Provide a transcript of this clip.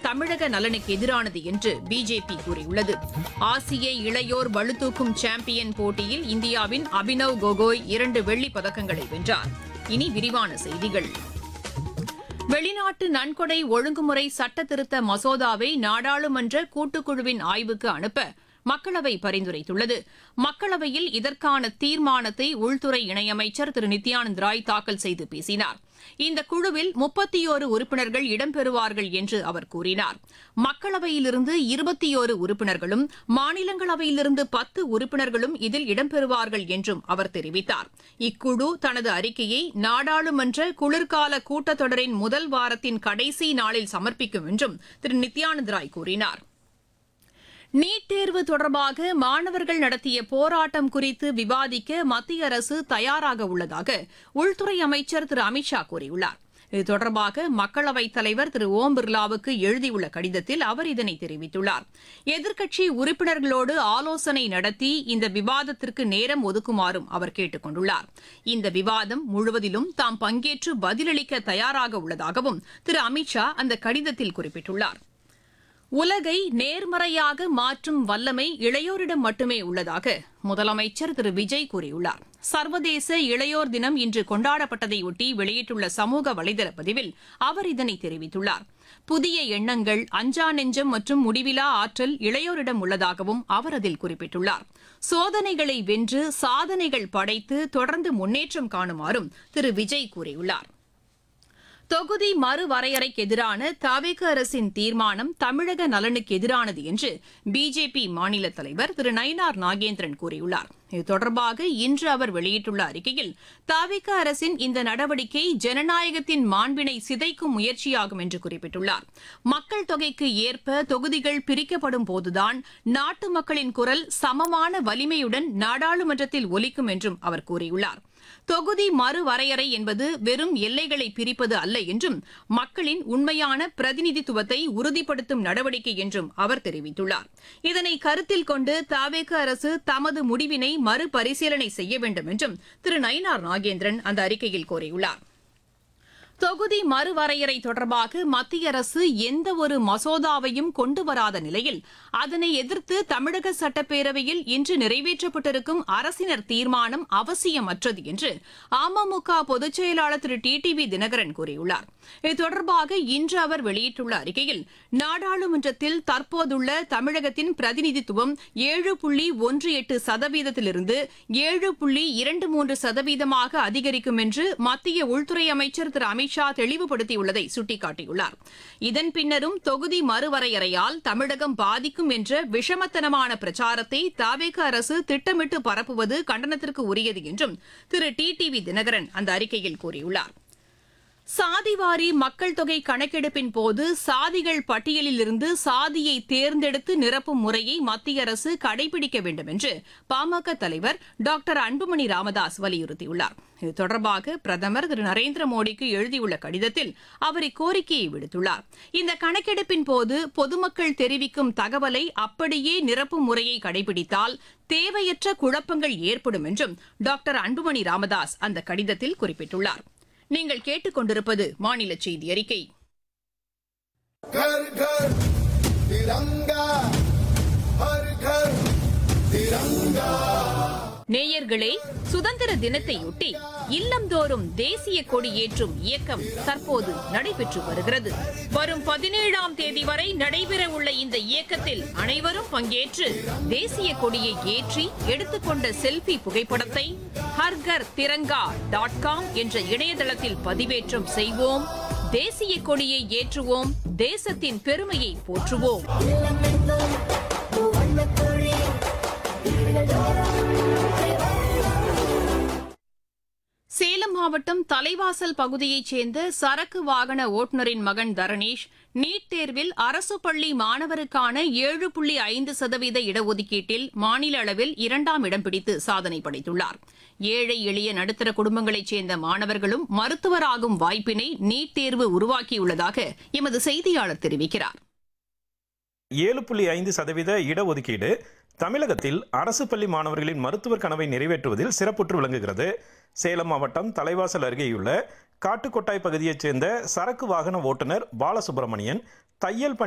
தமிழக நலனுக்கு எதிரானது என்று பிஜேபி கூறியுள்ளது. ஆசிய இளையோர் பளுதூக்கும் சாம்பியன் போட்டியில் இந்தியாவின் அபினவ் கோகோய் 2 வெள்ளிப் பதக்கங்களை வென்றார். இனி விரிவான செய்திகள். வெளிநாட்டு நன்கொடை ஒழுங்குமுறை சட்ட திருத்த மசோதாவை நாடாளுமன்ற கூட்டுக்குழுவின் ஆய்வுக்கு அனுப்ப மக்களவை பரிந்துரைத்துள்ளது. மக்களவையில் இதற்கான தீர்மானத்தை உள்துறை இணையமைச்சர் திரு நித்யானந்த் ராய் தாக்கல் செய்து பேசினார். இந்த குழுவில் 31 உறுப்பினர்கள் இடம்பெறுவார்கள் என்று அவர் கூறினார். மக்களவையிலிருந்து 21 உறுப்பினர்களும் மாநிலங்களவையிலிருந்து 10 உறுப்பினர்களும் இதில் இடம்பெறுவார்கள் என்றும் அவர் தெரிவித்தார். இக்குழு தனது அறிக்கையை நாடாளுமன்ற குளிர்கால கூட்டத்தொடரின் முதல் வாரத்தின் கடைசி நாளில் சமர்ப்பிக்கும் என்றும் திரு நித்யானந்த் ராய் கூறினார். நீட் தேர்வு தொடர்பாக மாணவர்கள் நடத்திய போராட்டம் குறித்து விவாதிக்க மத்திய அரசு தயாராக உள்ளதாக உள்துறை அமைச்சர் திரு அமித்ஷா கூறியுள்ளார். இது தொடர்பாக மக்களவைத் தலைவர் திரு ஓம் பிர்லாவுக்கு எழுதியுள்ள கடிதத்தில் அவர் இதனை தெரிவித்துள்ளார். எதிர்க்கட்சி உறுப்பினர்களோடு ஆலோசனை நடத்தி இந்த விவாதத்திற்கு நேரம் ஒதுக்குமாறும் அவர் கேட்டுக் கொண்டுள்ளார். இந்த விவாதம் முழுவதிலும் தாம் பங்கேற்று பதிலளிக்க தயாராக உள்ளதாகவும் திரு அமித்ஷா அந்த கடிதத்தில் குறிப்பிட்டுள்ளார். உலகை நேர்மறையாக மாற்றும் வல்லமை இளையோரிடம் மட்டுமே உள்ளதாக முதலமைச்சர் திரு விஜய் கூறியுள்ளார். சர்வதேச இளையோர் தினம் இன்று கொண்டாடப்பட்டதையொட்டி வெளியிட்டுள்ள சமூக வலைதள பதிவில் அவர் இதனை தெரிவித்துள்ளார். புதிய எண்ணங்கள், அஞ்சா நெஞ்சம் மற்றும் முடிவிலா ஆற்றல் இளையோரிடம் உள்ளதாகவும் அவர் அதில் குறிப்பிட்டுள்ளார். சோதனைகளை வென்று சாதனைகள் படைத்து தொடர்ந்து முன்னேற்றம் காணுமாறும் திரு விஜய் கூறியுள்ளார். தொகுதி மறுவரையறைக்கு எதிரான தவிக அரசின் தீர்மானம் தமிழக நலனுக்கு எதிரானது என்று பிஜேபி மாநில தலைவர் திரு நயினார் நாகேந்திரன் கூறியுள்ளார். இது தொடர்பாக இன்று அவர் வெளியிட்டுள்ள அறிக்கையில் தவிக அரசின் இந்த நடவடிக்கை ஜனநாயகத்தின் மாண்பினை சிதைக்கும் முயற்சியாகும் என்று குறிப்பிட்டுள்ளார். மக்கள் தொகைக்கு ஏற்ப தொகுதிகள் பிரிக்கப்படும் போதுதான் நாட்டு மக்களின் குரல் சமமான வலிமையுடன் நாடாளுமன்றத்தில் ஒலிக்கும் என்றும் அவர் கூறியுள்ளார். தொகுதி மறுவரையறை என்பது வெறும் எல்லைகளை பிரிப்பது அல்ல என்றும் மக்களின் உண்மையான பிரதிநிதித்துவத்தை உறுதிப்படுத்தும் நடவடிக்கை என்றும் அவர் தெரிவித்துள்ளார். இதனை கருத்தில் கொண்டு தவிக அரசு தமது முடிவினை மறுபரிசீலனை செய்ய வேண்டும் என்றும் திரு நயினார் நாகேந்திரன் அந்த அறிக்கையில் கோரியுள்ளார். தொகுதி மறுவரையறை தொடர்பாக மத்திய அரசு எந்த ஒரு மசோதாவையும் கொண்டு வராத நிலையில் அதனை எதிர்த்து தமிழக சட்டப்பேரவையில் இன்று நிறைவேற்றப்பட்டிருக்கும் அரசினர் தீர்மானம் அவசியமற்றது என்று அமமுக பொதுச் செயலாளர் திரு டிடிவி தினகரன் கூறியுள்ளார். இது தொடர்பாக இன்று அவர் வெளியிட்டுள்ள அறிக்கையில் நாடாளுமன்றத்தில் தற்போதுள்ள தமிழகத்தின் பிரதிநிதித்துவம் 7.18%லிருந்து 7.23%ஆக அதிகரிக்கும் என்று மத்திய உள்துறை அமைச்சர் திரு அமித்ஷா தெளிவுபடுத்தியுள்ளதை சுட்டிக்காட்டியுள்ளார். இதன் பின்னரும் தொகுதி மறுவரையறையால் தமிழகம் பாதிக்கும் என்ற விஷமத்தனமான பிரச்சாரத்தை தவிக அரசு திட்டமிட்டு பரப்புவது கண்டனத்திற்கு உரியது என்றும் திரு டிடிவி தினகரன் அந்த அறிக்கையில் கூறியுள்ளார். சாதிவாரி மக்கள் தொகை கணக்கெடுப்பின் போது சாதிகள் பட்டியலிலிருந்து சாதியை தேர்ந்தெடுத்து நிரப்பும் முறையை மத்திய அரசு கடைபிடிக்க வேண்டும் என்று பாமக தலைவர் டாக்டர் அன்புமணி ராமதாஸ் வலியுறுத்தியுள்ளார். இது தொடர்பாக பிரதமர் திரு நரேந்திர மோடிக்கு எழுதியுள்ள கடிதத்தில் அவர் இக்கோரிக்கையை விடுத்துள்ளார். இந்த கணக்கெடுப்பின் போது பொதுமக்கள் தெரிவிக்கும் தகவலை அப்படியே நிரப்பும் முறையை கடைபிடித்தால் தேவையற்ற குழப்பங்கள் ஏற்படும் என்றும் டாக்டர் அன்புமணி ராமதாஸ் அந்த கடிதத்தில் குறிப்பிட்டுள்ளார். நீங்கள் கேட்டுக்கொண்டிருப்பது மாநில செய்தி அறிக்கை. घर घर तिरंगा हर घर तिरंगा. நேயர்களே, சுதந்திர தினத்தையொட்டி இல்லந்தோறும் தேசிய கொடி ஏற்றும் இயக்கம் தற்போது நடைபெற்று வருகிறது. வரும் 17ஆம் தேதி வரை நடைபெறவுள்ள இந்த இயக்கத்தில் அனைவரும் பங்கேற்று தேசிய கொடியை ஏற்றி எடுத்துக்கொண்ட செல்ஃபி புகைப்படத்தை harghar.tiranga.com என்ற இணையதளத்தில் பதிவேற்றம் செய்வோம். தேசிய கொடியை ஏற்றுவோம். தேசத்தின் பெருமையை போற்றுவோம். சேலம் மாவட்டம் தலைவாசல் பகுதியைச் சேர்ந்த சரக்கு வாகன ஓட்டுநரின் மகன் தரணேஷ் நீட் தேர்வில் அரசு பள்ளி மாணவருக்கான 7.5% இடஒதுக்கீட்டில் மாநில அளவில் 2ஆம் இடம் பிடித்து சாதனை படைத்துள்ளார். ஏழை எளிய நடுத்தர குடும்பங்களைச் சேர்ந்த மாணவர்களும் மருத்துவராகும் வாய்ப்பினை நீட் தேர்வு உருவாக்கியுள்ளதாக எமது செய்தியாளர் தெரிவிக்கிறார். 7.5% இடஒதுக்கீடு தமிழகத்தில் அரசு பள்ளி மாணவர்களின் மருத்துவர் கனவை நிறைவேற்றுவதில் சிறப்புற்று விளங்குகிறது. சேலம் மாவட்டம் தலைவாசல் அருகேயுள்ள காட்டுக்கொட்டாய் பகுதியைச் சேர்ந்த சரக்கு வாகன ஓட்டுநர் பாலசுப்ரமணியன் தையல்